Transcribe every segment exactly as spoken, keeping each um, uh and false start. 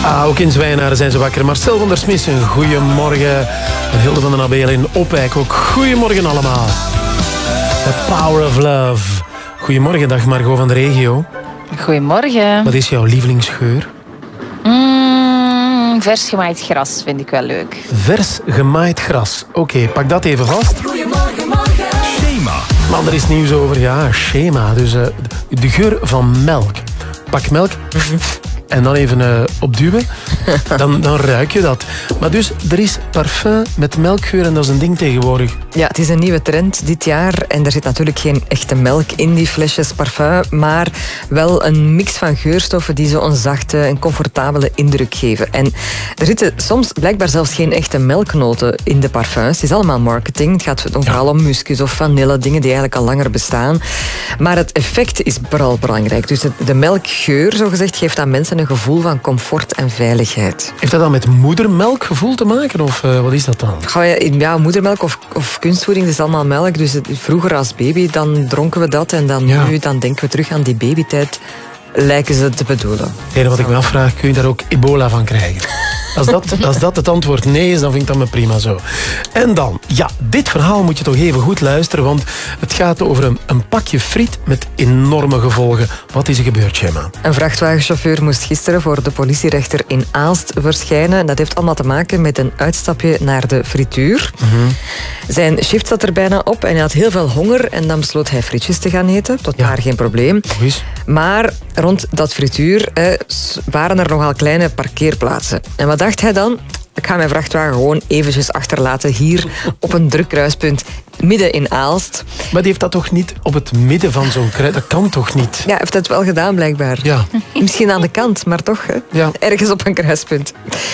Ah, ook in Zwijnaren zijn ze wakker. Marcel van der Smis, een goeiemorgen. En Hilde van den Abel in Opwijk ook. Goeiemorgen allemaal. The Power of Love. Goeiemorgen, dag Margot van de regio. Goedemorgen. Wat is jouw lievelingsgeur? Mm, vers gemaaid gras vind ik wel leuk. Vers gemaaid gras. Oké, okay, pak dat even vast. Goedemorgen, morgen. Schema. Man, er is nieuws over. Ja, schema. Dus uh, de geur van melk. Pak melk. En dan even uh, opduwen. Dan, dan ruik je dat. Maar dus, er is parfum met melkgeur en dat is een ding tegenwoordig. Ja, het is een nieuwe trend dit jaar. En er zit natuurlijk geen echte melk in die flesjes parfum. Maar wel een mix van geurstoffen die zo een zachte en comfortabele indruk geven. En er zitten soms blijkbaar zelfs geen echte melknoten in de parfums. Het is allemaal marketing. Het gaat dan vooral om muskus of vanille. Dingen die eigenlijk al langer bestaan. Maar het effect is vooral belangrijk. Dus de melkgeur, zogezegd, geeft aan mensen een gevoel van comfort en veiligheid. Heeft dat dan met moedermelkgevoel te maken? Of uh, wat is dat dan? Ja, moedermelk of, of kunstvoeding, dat is allemaal melk. Dus het, vroeger als baby, dan dronken we dat. En dan ja. nu, dan denken we terug aan die babytijd. Lijken ze te bedoelen. Het enige wat ik me afvraag, kun je daar ook ebola van krijgen? Als dat, als dat het antwoord nee is, dan vind ik dat me prima zo. En dan, ja, dit verhaal moet je toch even goed luisteren, want het gaat over een, een pakje friet met enorme gevolgen. Wat is er gebeurd, Gemma? Een vrachtwagenchauffeur moest gisteren voor de politierechter in Aalst verschijnen. En dat heeft allemaal te maken met een uitstapje naar de frituur. Mm-hmm. Zijn shift zat er bijna op en hij had heel veel honger en dan besloot hij frietjes te gaan eten. Tot daar ja. geen probleem. Maar rond dat frituur eh, waren er nogal kleine parkeerplaatsen. En wat dacht hij dan? Ik ga mijn vrachtwagen gewoon eventjes achterlaten hier op een druk kruispunt midden in Aalst. Maar die heeft dat toch niet op het midden van zo'n kruis? Dat kan toch niet? Ja, hij heeft dat wel gedaan blijkbaar. Ja. Misschien aan de kant, maar toch. Hè? Ja. Ergens op een kruispunt.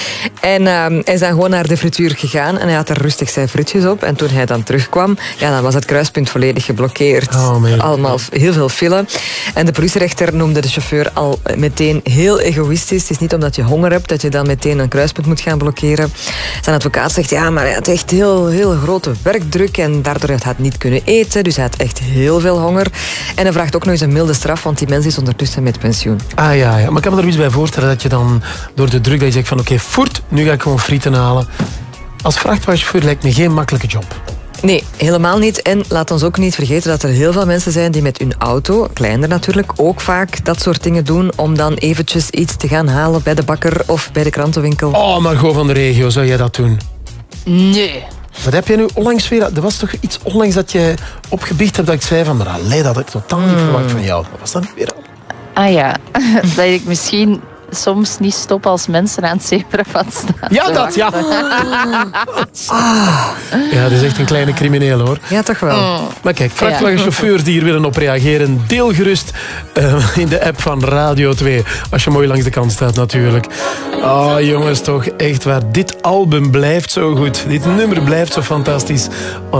En uh, hij is dan gewoon naar de frituur gegaan en hij had er rustig zijn frietjes op. En toen hij dan terugkwam, ja, dan was het kruispunt volledig geblokkeerd. Oh, Allemaal heel veel file. En de politierechter noemde de chauffeur al meteen heel egoïstisch. Het is niet omdat je honger hebt dat je dan meteen een kruispunt moet gaan blokkeren. Zijn advocaat zegt, ja, maar hij had echt heel, heel grote werkdruk en daardoor had hij niet kunnen eten. Dus hij had echt heel veel honger. En hij vraagt ook nog eens een milde straf, want die mens is ondertussen met pensioen. Ah ja, ja. Maar ik kan me er iets bij voorstellen dat je dan door de druk dat je zegt van oké, okay, voert, nu ga ik gewoon frieten halen. Als vrachtwagenchauffeur lijkt me geen makkelijke job. Nee, helemaal niet. En laat ons ook niet vergeten dat er heel veel mensen zijn die met hun auto, kleiner natuurlijk, ook vaak dat soort dingen doen om dan eventjes iets te gaan halen bij de bakker of bij de krantenwinkel. Oh, Margot van de regio, zou jij dat doen? Nee. Wat heb jij nu onlangs weer... Er was toch iets onlangs dat je opgebiecht hebt dat ik zei van... Maar allee, dat had ik totaal niet verwacht van jou. Wat was dat nu weer al? Ah ja, dat ik misschien soms niet stop als mensen aan het zebrapad staan. Ja, dat, ja. Ah. Ja, dat is echt een kleine crimineel, hoor. Ja, toch wel. Mm. Maar kijk, vrachtwagenchauffeurs die hier willen op reageren, deel gerust uh, in de app van Radio twee. Als je mooi langs de kant staat, natuurlijk. Oh, jongens, toch echt waar. Dit album blijft zo goed. Dit nummer blijft zo fantastisch.